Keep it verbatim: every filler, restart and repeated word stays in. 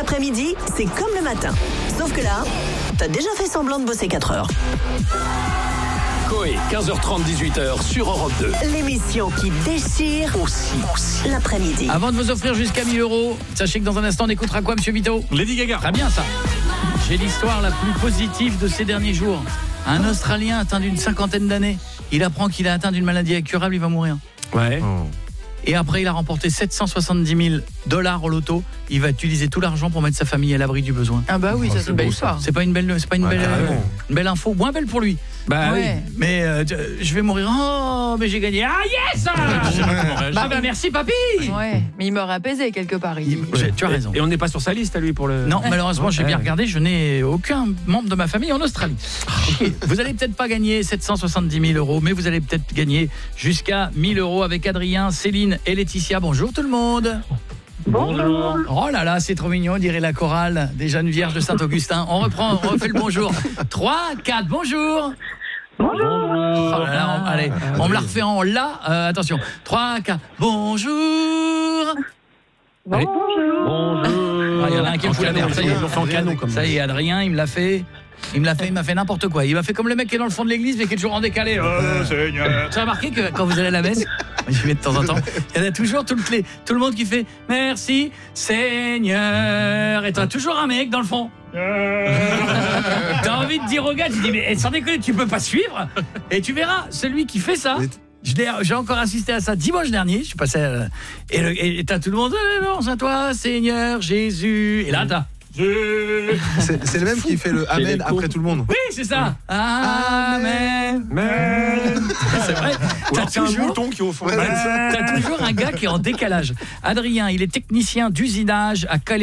L'après-midi, c'est comme le matin. Sauf que là, t'as déjà fait semblant de bosser quatre heures. Coé, quinze heures trente, dix-huit heures sur Europe deux. L'émission qui déchire aussi, aussi l'après-midi. Avant de vous offrir jusqu'à mille euros, sachez que dans un instant, on écoutera quoi, monsieur Vito ? Lady Gaga. Très bien, ça. J'ai l'histoire la plus positive de ces derniers jours. Un Australien atteint d'une cinquantaine d'années, il apprend qu'il a atteint d'une maladie incurable, il va mourir. Ouais. Oh. Et après, il a remporté sept cent soixante-dix mille dollars au loto. Il va utiliser tout l'argent pour mettre sa famille à l'abri du besoin. Ah bah oui, Oh, ça c'est c'est une belle beau, histoire. C'est pas une belle, c'est pas une Ouais, belle, carrément. euh, une belle info, moins belle pour lui. Bah Ouais. oui. Mais euh, je vais mourir. Oh, mais j'ai gagné. Ah yes. Bah, bah merci papy. Ouais, mais il meurt apaisé quelque part. Il... Il- Tu as raison. Et on n'est pas sur sa liste à lui pour le... Non, malheureusement, j'ai Ouais. bien regardé, je n'ai aucun membre de ma famille en Australie. Okay. Vous allez peut-être pas gagner sept cent soixante-dix mille euros, mais vous allez peut-être gagner jusqu'à mille euros avec Adrien, Céline et Laetitia. Bonjour tout le monde. Bonjour. Oh là là, c'est trop mignon, on dirait la chorale des jeunes vierges de Saint-Augustin. On reprend, on refait le bonjour. trois, quatre, bonjour. Bonjour. Oh là là, on, allez, on me la refait en la. Euh, attention, trois, quatre, bonjour. Allez. Bonjour. Ah, il y en a un qui me fout la merde, ça y est. Ils l'ont fait en canon, comme Ça y est, Adrien, il me l'a fait. Il me l'a fait, il m'a fait n'importe quoi. Il m'a fait comme le mec qui est dans le fond de l'église mais qui est toujours en décalé. Oh, Seigneur. Tu as remarqué que quand vous allez à la messe, j'y vais de temps en temps, il y en a toujours tout le, tout le monde qui fait merci Seigneur. Et t'as toujours un mec dans le fond. T'as envie de dire au gars, tu dis mais sans déconner, tu peux pas suivre. Et tu verras, celui qui fait ça. Je l'ai, j'ai encore assisté à ça dimanche dernier. Je suis passé à, et, le, et t'as tout le monde. Alléluia à toi, Seigneur Jésus. Et là t'as. C'est, c'est le même qui fait le Amen après tout le monde. Oui, c'est ça. Amen. Amen. C'est vrai. T'as C'est un toujours, mouton qui est au fond. t'as toujours un gars qui est en décalage. Adrien, il est technicien d'usinage à Calais.